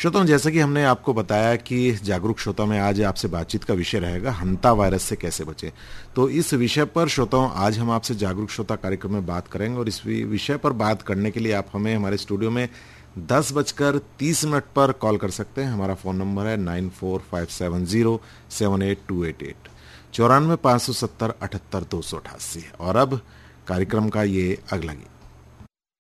श्रोताओं, जैसा कि हमने आपको बताया कि जागरूक श्रोता में आज आपसे बातचीत का विषय रहेगा हंता वायरस से कैसे बचें। तो इस विषय पर श्रोताओं आज हम आपसे जागरूक श्रोता कार्यक्रम में बात करेंगे और इस विषय पर बात करने के लिए आप हमें हमारे स्टूडियो में 10:30 पर कॉल कर सकते हैं। हमारा फ़ोन नंबर है 9457078288, 94 570 78 288। और अब कार्यक्रम का ये अगला गीत।